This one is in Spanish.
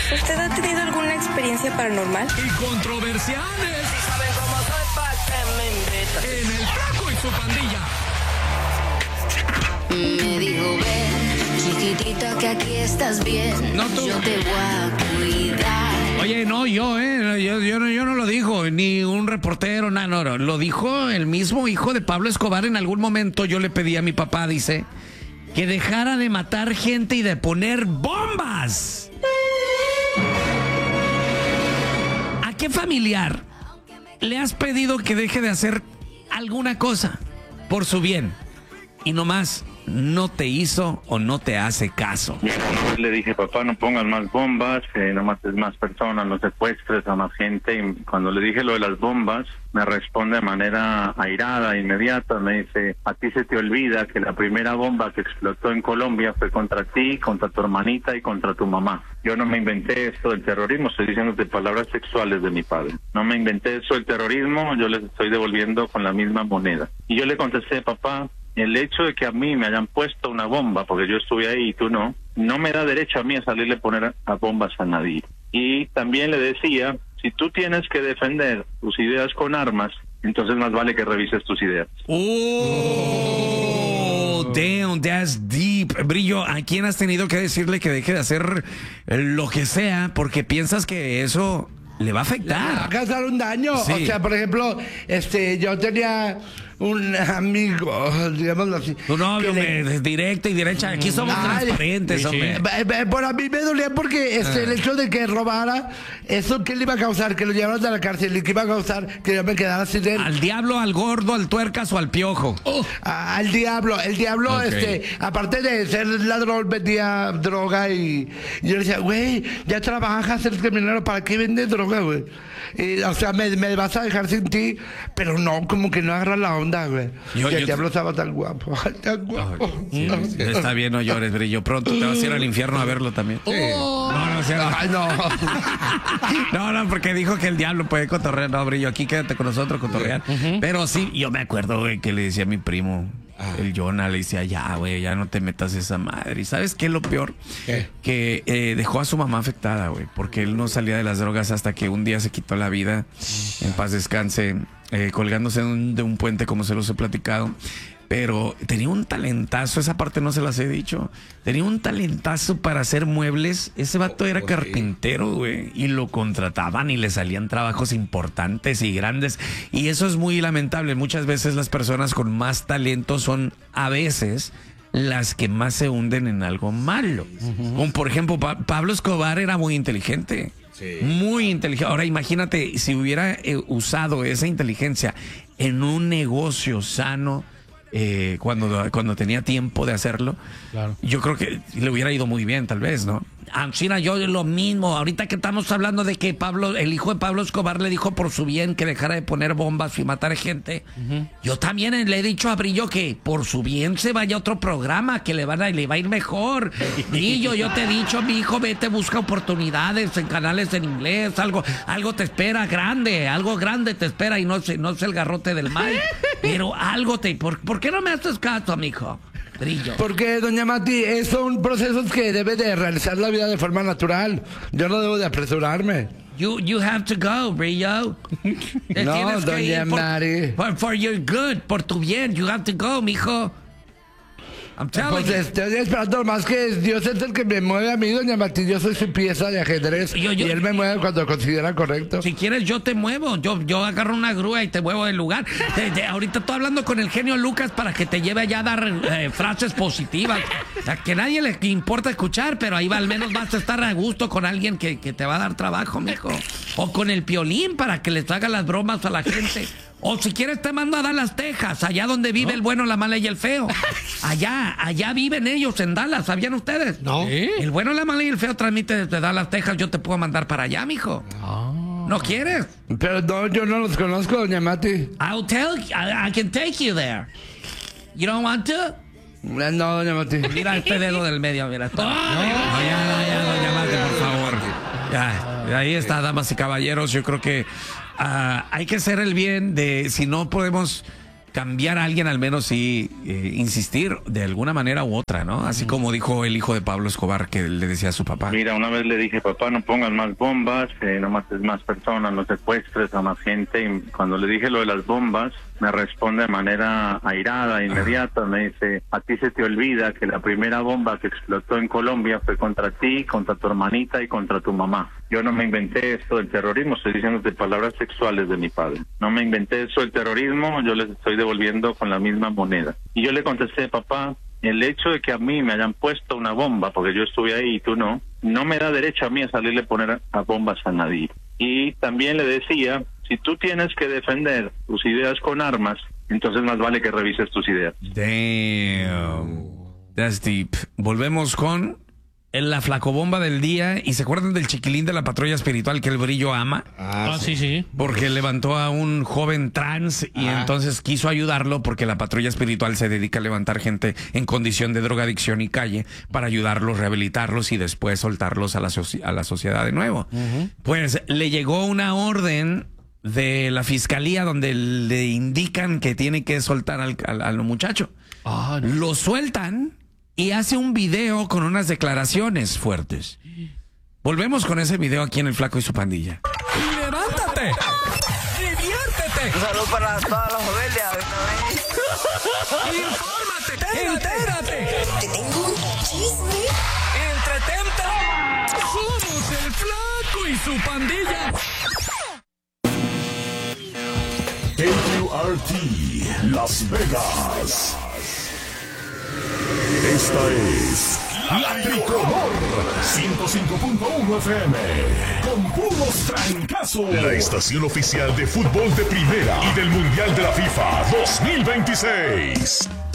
¿Usted ha tenido alguna experiencia paranormal? Y controversiales. ¿Saben cómo soy? ¿Pa' qué me invitan? En el Flaco y su pandilla. Me dijo, ven, chiquitita, que aquí estás bien. No tú. Yo te voy a cuidar. Oye, no, yo no lo dijo, ni un reportero, no, lo dijo el mismo hijo de Pablo Escobar. En algún momento yo le pedí a mi papá, dice, que dejara de matar gente y de poner bombas. ¿A qué familiar le has pedido que deje de hacer alguna cosa por su bien y nomás no te hizo o no te hace caso? Le dije, papá, no pongas más bombas, no mates más personas, no secuestres a más gente. Y cuando le dije lo de las bombas, me responde de manera airada, inmediata. Me dice, a ti se te olvida que la primera bomba que explotó en Colombia fue contra ti, contra tu hermanita y contra tu mamá. Yo no me inventé esto del terrorismo, estoy diciéndote palabras sexuales de mi padre. No me inventé eso del terrorismo, yo les estoy devolviendo con la misma moneda. Y yo le contesté, papá, el hecho de que a mí me hayan puesto una bomba, porque yo estuve ahí y tú no me da derecho a mí a salirle a poner a bombas a nadie. Y también le decía, si tú tienes que defender tus ideas con armas, entonces más vale que revises tus ideas. Oh, damn, that's deep. Brillo, ¿a quién has tenido que decirle que deje de hacer lo que sea porque piensas que eso le va a afectar? Le va a causar un daño. Sí. O sea, por ejemplo, yo tenía un amigo, digámoslo así. Tu novio, directo y derecha. Aquí somos transparentes, hombre. Por a mí me dolía porque el hecho de que robara, ¿eso qué le iba a causar? Que lo llevaran a la cárcel. ¿Y qué iba a causar? Que yo me quedara sin él. ¿Al diablo, al gordo, al tuercas o al piojo? Al diablo. El diablo, Okay. aparte de ser ladrón, vendía droga y yo le decía, güey, ya trabajas, eres criminal, ¿para qué vendes droga, güey? O sea, me vas a dejar sin ti, pero no, como que no agarra la onda, güey. Y el diablo estaba tan guapo, tan guapo. Está bien, no llores, Brillo. Pronto te vas a ir al infierno a verlo también. No, porque dijo que el diablo puede cotorrear. No, Brillo, aquí quédate con nosotros, cotorrear. Pero sí, yo me acuerdo, güey, que le decía a mi primo, el Jonah, le decía, ya, güey, ya no te metas esa madre. ¿Y sabes qué es lo peor? ¿Qué? Que dejó a su mamá afectada, güey, porque él no salía de las drogas hasta que un día se quitó la vida, en paz descanse, colgándose de un puente, como se los he platicado. Pero tenía un talentazo, esa parte no se las he dicho. Tenía un talentazo para hacer muebles. Ese vato era carpintero, güey. Y lo contrataban y le salían trabajos importantes y grandes. Y eso es muy lamentable. Muchas veces las personas con más talento son a veces las que más se hunden en algo malo. Como por ejemplo, Pablo Escobar era muy inteligente. Sí. Muy inteligente. Ahora imagínate si hubiera usado esa inteligencia en un negocio sano. Cuando tenía tiempo de hacerlo, claro. Yo creo que le hubiera ido muy bien, tal vez, ¿no? China, yo lo mismo. Ahorita que estamos hablando de que el hijo de Pablo Escobar le dijo por su bien que dejara de poner bombas y matar gente. Yo también le he dicho a Brillo que por su bien se vaya a otro programa, que le va a ir mejor. Brillo, yo te he dicho, mi hijo, vete, busca oportunidades en canales en inglés, algo te espera grande, algo grande te espera y no es el garrote del mal, pero algo ¿por qué no me haces caso, mijo? Brillo. Porque, doña Mati, son procesos que debe de realizar la vida de forma natural. Yo no debo de apresurarme. You have to go, Brillo. No, doña Mari. For your good, por tu bien, you have to go, mijo. I'm telling you. Estoy esperando más que Dios es el que me mueve a mí, doña Martín. Yo soy su pieza de ajedrez y él me mueve cuando considera correcto. Si quieres, yo te muevo. Yo agarro una grúa y te muevo del lugar. Ahorita estoy hablando con el genio Lucas para que te lleve allá a dar frases positivas. O sea, que a nadie le importa escuchar, pero ahí al menos vas a estar a gusto con alguien que te va a dar trabajo, mijo. O con el Piolín para que les haga las bromas a la gente. O si quieres te mando a Dallas, Texas, allá donde vive el bueno, la mala y el feo. Allá viven ellos en Dallas, ¿sabían ustedes? No. El bueno, la mala y el feo transmite desde Dallas, Texas. Yo te puedo mandar para allá, mijo. ¿No quieres? Pero no, yo no los conozco, doña Mati. I can take you there. You don't want to? No, doña Mati. Mira este dedo del medio, mira. Ya, doña Mati, por favor. Ya, ahí está, damas y caballeros. Yo creo que hay que hacer el bien de, si no podemos cambiar a alguien, al menos sí insistir de alguna manera u otra, ¿no? Así como dijo el hijo de Pablo Escobar que le decía a su papá. Mira, una vez le dije, papá, no pongas más bombas, no mates más personas, no secuestres a más gente. Y cuando le dije lo de las bombas, me responde de manera airada, inmediata. Me dice, a ti se te olvida que la primera bomba que explotó en Colombia fue contra ti, contra tu hermanita y contra tu mamá. Yo no me inventé esto del terrorismo, estoy diciéndote palabras sexuales de mi padre. No me inventé eso del terrorismo, yo les estoy devolviendo con la misma moneda. Y yo le contesté, papá, el hecho de que a mí me hayan puesto una bomba, porque yo estuve ahí y tú no me da derecho a mí a salirle a poner a bombas a nadie. Y también le decía, si tú tienes que defender tus ideas con armas, entonces más vale que revises tus ideas. Damn. That's deep. Volvemos con la flacobomba del día. ¿Y se acuerdan del chiquilín de la patrulla espiritual que el brillo ama? Sí. Porque levantó a un joven trans y entonces quiso ayudarlo porque la patrulla espiritual se dedica a levantar gente en condición de drogadicción y calle para ayudarlos, rehabilitarlos y después soltarlos a la sociedad de nuevo. Pues le llegó una orden de la fiscalía donde le indican que tiene que soltar al muchacho. Lo sueltan y hace un video con unas declaraciones fuertes. Volvemos con ese video aquí en El Flaco y su Pandilla. ¡Levántate! ¡Diviértete! Un saludo para todas las familias. ¡Infórmate! ¡Entérate! Te tengo un chisme. ¡Entretente! ¡Somos El Flaco y su Pandilla! KQRT Las Vegas. Esta es La Tricolor 105.1 FM con puros trancazos. La estación oficial de fútbol de primera y del Mundial de la FIFA 2026.